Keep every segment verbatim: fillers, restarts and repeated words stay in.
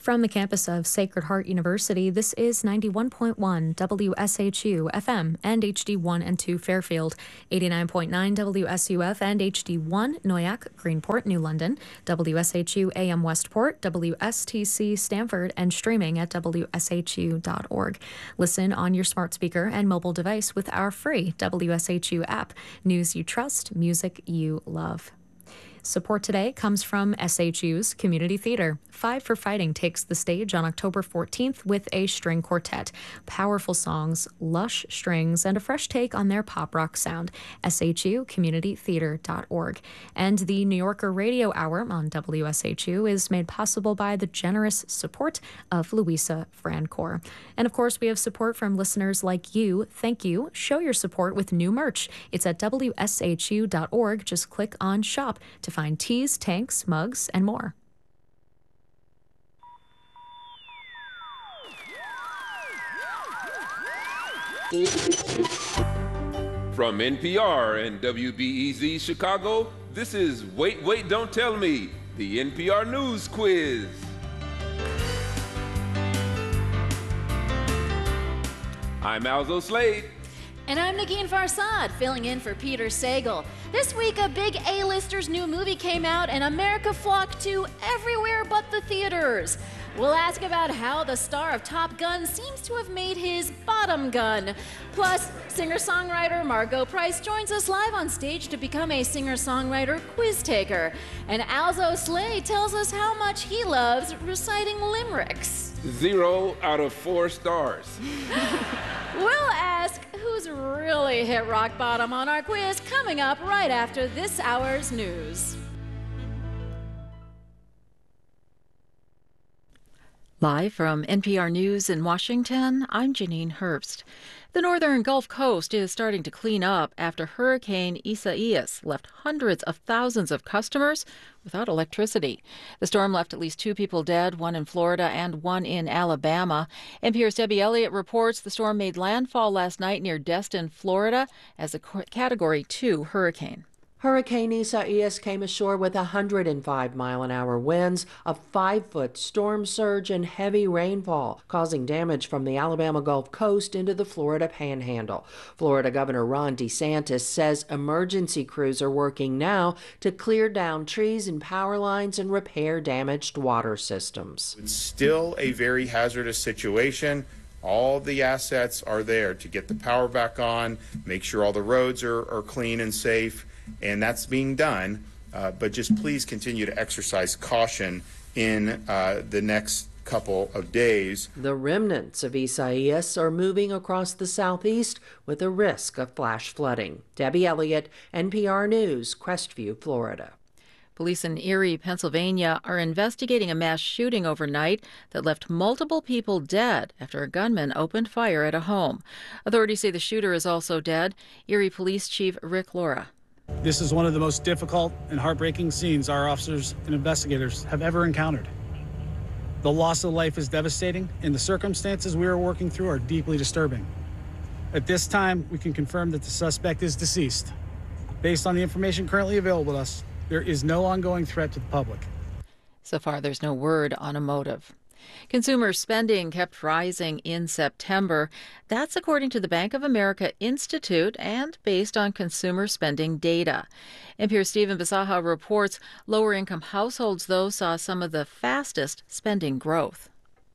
From the campus of Sacred Heart University, this is ninety-one point one W S H U F M and H D one and two Fairfield, eighty-nine point nine W S U F and H D one Noyak, Greenport, New London, W S H U A M Westport, W S T C Stamford, and streaming at W S H U dot org. Listen on your smart speaker and mobile device with our free W S H U app. News you trust, music you love. Support today comes from S H U's Community Theater. Five for Fighting takes the stage on October fourteenth with a string quartet. Powerful songs, lush strings, and a fresh take on their pop rock sound. S H U community theater dot org. And the New Yorker Radio Hour on W S H U is made possible by the generous support of Louisa Francoeur. And of course, we have support from listeners like you. Thank you. Show your support with new merch. It's at W S H U dot org. Just click on Shop to find tees, tanks, mugs, and more. From N P R and W B E Z Chicago, this is Wait, Wait, Don't Tell Me, the N P R News Quiz. I'm Alzo Slade. And I'm Nagin Farsad, filling in for Peter Sagal. This week, a big A-lister's new movie came out, and America flocked to everywhere but the theaters. We'll ask about how the star of Top Gun seems to have made his bottom gun. Plus, singer-songwriter Margot Price joins us live on stage to become a singer-songwriter quiz taker. And Alzo Slade tells us how much he loves reciting limericks. Zero out of four stars. We'll ask who's really hit rock bottom on our quiz coming up right after this hour's news. Live from N P R News in Washington, I'm Janine Herbst. The northern Gulf Coast is starting to clean up after Hurricane Isaias left hundreds of thousands of customers without electricity. The storm left at least two people dead, one in Florida and one in Alabama. N P R's Debbie Elliott reports the storm made landfall last night near Destin, Florida, as a Category two hurricane. Hurricane Isaias came ashore with one hundred five mile an hour winds, a five-foot storm surge, and heavy rainfall, causing damage from the Alabama Gulf Coast into the Florida Panhandle. Florida Governor Ron DeSantis says emergency crews are working now to clear down trees and power lines and repair damaged water systems. It's still a very hazardous situation. All the assets are there to get the power back on, make sure all the roads are, are clean and safe. And that's being done, uh, but just please continue to exercise caution in uh, the next couple of days. The remnants of Isaias are moving across the southeast with a risk of flash flooding. Debbie Elliott, N P R News, Crestview, Florida. Police in Erie, Pennsylvania are investigating a mass shooting overnight that left multiple people dead after a gunman opened fire at a home. Authorities say the shooter is also dead. Erie Police Chief Rick Laura. This is one of the most difficult and heartbreaking scenes our officers and investigators have ever encountered. The loss of life is devastating, and the circumstances we are working through are deeply disturbing. At this time, we can confirm that the suspect is deceased. Based on the information currently available to us, there is no ongoing threat to the public. So far, there's no word on a motive. Consumer spending kept rising in September. That's according to the Bank of America Institute and based on consumer spending data. N P R's Stephen Bisaha reports lower-income households, though, saw some of the fastest spending growth.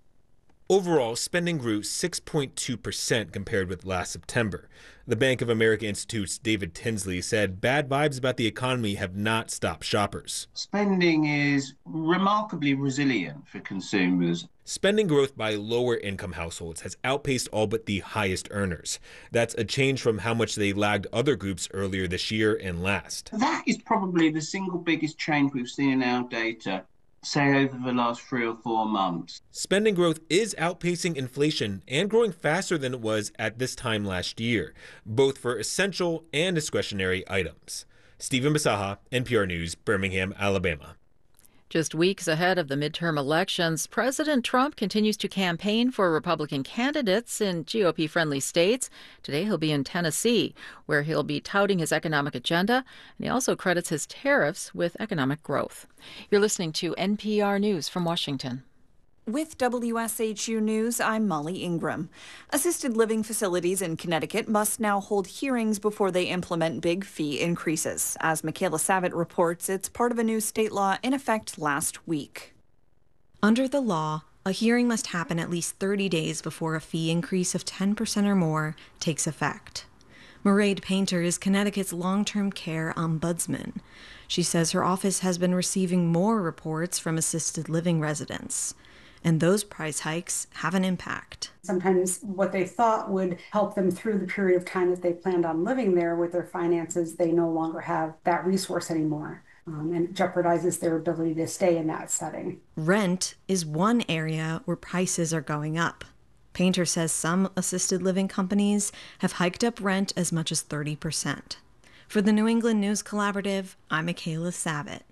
Overall, spending grew six point two percent compared with last September. The Bank of America Institute's David Tinsley said bad vibes about the economy have not stopped shoppers. Spending is remarkably resilient for consumers. Spending growth by lower-income households has outpaced all but the highest earners. That's a change from how much they lagged other groups earlier this year and last. That is probably the single biggest change we've seen in our data, say, over the last three or four months. Spending growth is outpacing inflation and growing faster than it was at this time last year, both for essential and discretionary items. Stephen Bisaha, N P R News, Birmingham, Alabama. Just weeks ahead of the midterm elections, President Trump continues to campaign for Republican candidates in G O P-friendly states. Today he'll be in Tennessee, where he'll be touting his economic agenda, and he also credits his tariffs with economic growth. You're listening to N P R News from Washington. With W S H U News, I'm Molly Ingram. Assisted living facilities in Connecticut must now hold hearings before they implement big fee increases. As Michaela Savitt reports, it's part of a new state law in effect last week. Under the law, a hearing must happen at least thirty days before a fee increase of ten percent or more takes effect. Mairead Painter is Connecticut's long-term care ombudsman. She says her office has been receiving more reports from assisted living residents, and those price hikes have an impact. Sometimes what they thought would help them through the period of time that they planned on living there with their finances, they no longer have that resource anymore. Um, and it jeopardizes their ability to stay in that setting. Rent is one area where prices are going up. Painter says some assisted living companies have hiked up rent as much as thirty percent. For the New England News Collaborative, I'm Michaela Savitt.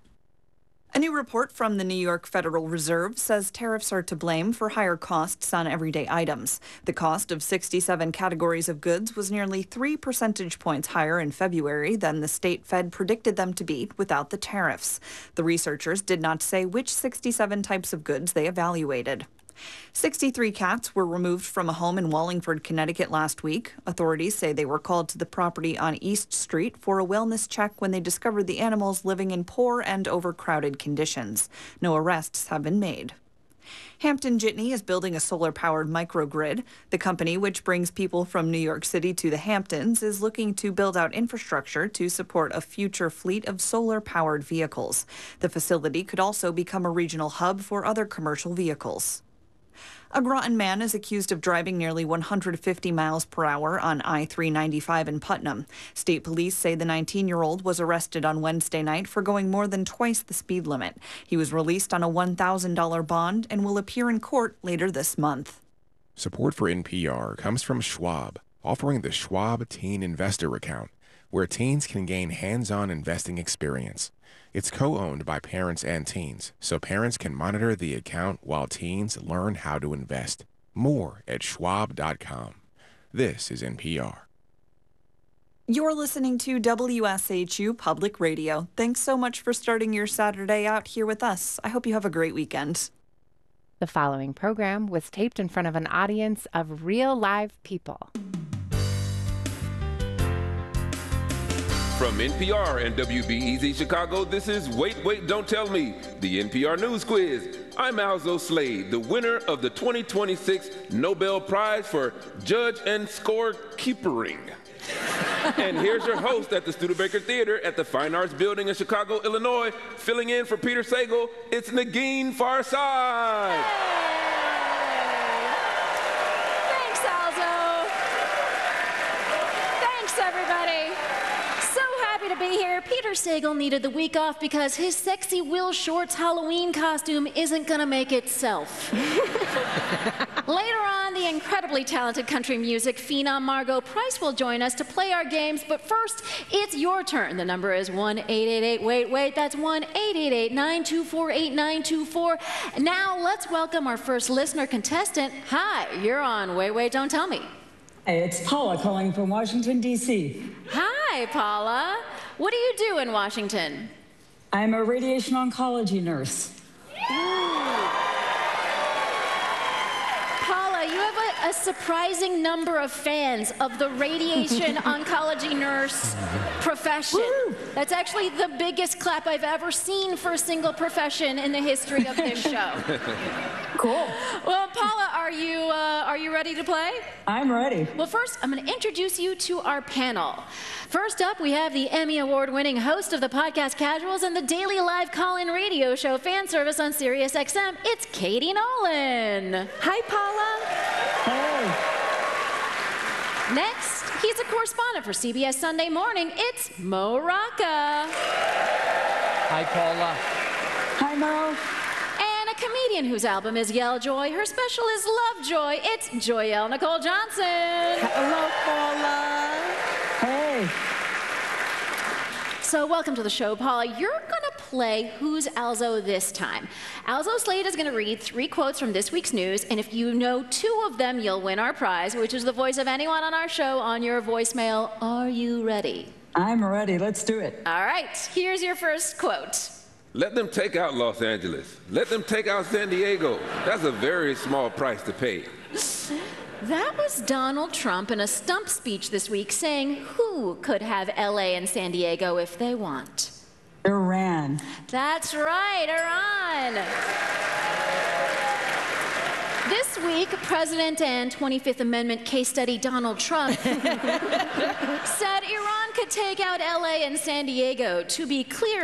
A new report from the New York Federal Reserve says tariffs are to blame for higher costs on everyday items. The cost of sixty-seven categories of goods was nearly three percentage points higher in February than the state Fed predicted them to be without the tariffs. The researchers did not say which sixty-seven types of goods they evaluated. sixty-three cats were removed from a home in Wallingford, Connecticut last week. Authorities say they were called to the property on East Street for a wellness check when they discovered the animals living in poor and overcrowded conditions. No arrests have been made. Hampton Jitney is building a solar-powered microgrid. The company, which brings people from New York City to the Hamptons, is looking to build out infrastructure to support a future fleet of solar-powered vehicles. The facility could also become a regional hub for other commercial vehicles. A Groton man is accused of driving nearly one hundred fifty miles per hour on I three ninety-five in Putnam. State police say the nineteen-year-old was arrested on Wednesday night for going more than twice the speed limit. He was released on a one thousand dollars bond and will appear in court later this month. Support for N P R comes from Schwab, offering the Schwab Teen Investor Account, where teens can gain hands-on investing experience. It's co-owned by parents and teens, so parents can monitor the account while teens learn how to invest. More at schwab dot com. This is N P R. You're listening to W S H U Public Radio. Thanks so much for starting your Saturday out here with us. I hope you have a great weekend. The following program was taped in front of an audience of real live people. From N P R and W B E Z Chicago, this is Wait, Wait, Don't Tell Me, the N P R News Quiz. I'm Alzo Slade, the winner of the twenty twenty-six Nobel Prize for Judge and Scorekeepering. And here's your host at the Studebaker Theater at the Fine Arts Building in Chicago, Illinois, filling in for Peter Sagal, it's Negin Farsad. Thanks, Alzo. Thanks, everybody. To be here. Peter Sagal needed the week off because his sexy Will Shorts Halloween costume isn't gonna make itself. Later on, the incredibly talented country music phenom Margot Price will join us to play our games, but first, it's your turn. The number is one eight eight eight wait wait. That's one eight eight eight nine two four eight nine two four. Now, let's welcome our first listener contestant. Hi, you're on Wait, Wait, Don't Tell Me. Hey, it's Paula calling from Washington, D C Hi, Paula. What do you do in Washington? I'm a radiation oncology nurse. Ooh. Paula, you have a, a surprising number of fans of the radiation oncology nurse profession. Woo. That's actually the biggest clap I've ever seen for a single profession in the history of this show. Cool. Well, Paula, are you uh, are you ready to play? I'm ready. Well, first, I'm going to introduce you to our panel. First up, we have the Emmy Award-winning host of the podcast Casuals and the daily live call-in radio show Fan Service on Sirius X M. It's Katie Nolan. Hi, Paula. Hey. Next, he's a correspondent for C B S Sunday Morning. It's Mo Rocca. Hi, Paula. Hi, Mo. Comedian whose album is Yell Joy. Her special is Love Joy. It's Joyelle Nicole Johnson. Hello, Paula. Hey. So welcome to the show, Paula. You're going to play Who's Alzo this time. Alzo Slade is going to read three quotes from this week's news, and if you know two of them, you'll win our prize, which is the voice of anyone on our show on your voicemail. Are you ready? I'm ready. Let's do it. All right. Here's your first quote. Let them take out Los Angeles. Let them take out San Diego. That's a very small price to pay. That was Donald Trump in a stump speech this week saying who could have L A and San Diego if they want. Iran. That's right, Iran. This week, President and twenty-fifth Amendment case study Donald Trump said Iran could take out L A and San Diego. To be clear,